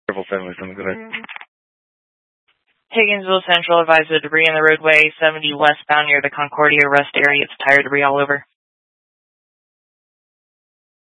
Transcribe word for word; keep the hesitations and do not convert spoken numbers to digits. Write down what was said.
Triple seven, something good. Higginsville Central advised the debris on the roadway seventy westbound near the Concordia rest area. It's tire debris all over.